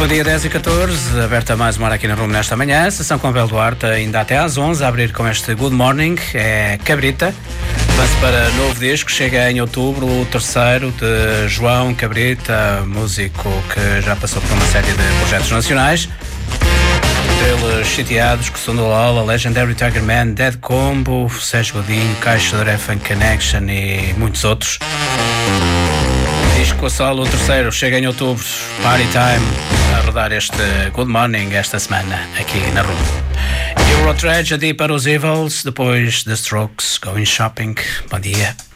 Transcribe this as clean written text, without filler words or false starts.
Bom dia, 10h14, aberta mais uma hora aqui na Rumo nesta manhã. Sessão com Abel Duarte ainda até às 11, a abrir com este Good Morning, é Cabrita. Avança para novo disco, chega em outubro, o terceiro de João Cabrita, músico que já passou por uma série de projetos nacionais. Eles Chateados, Coção do Lola, Legendary Tiger Man, Dead Combo, Sérgio Godinho, Caixa de Refan Connection e muitos outros. Disco a solo, o terceiro, chega em outubro, Party Time, a rodar este Good Morning esta semana aqui na Rumo. Euro Tragedy para os Evils, depois The Strokes, Going Shopping. Bom dia.